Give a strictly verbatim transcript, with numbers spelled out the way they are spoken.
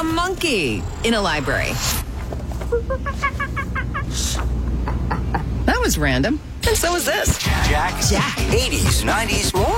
monkey in a library. That was random. And so is this. Jack. Jack. eighties, nineties, more.